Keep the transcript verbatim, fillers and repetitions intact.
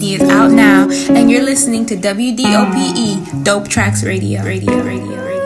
He is out now, and you're listening to W D O P E, Dope Tracks Radio. Radio, Radio, Radio.